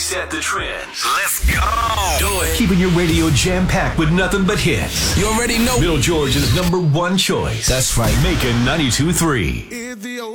set the trends. Let's go. Do it. Keeping your radio jam-packed with nothing but hits. You already know. Bill George's number one choice. That's right. Making 92.3.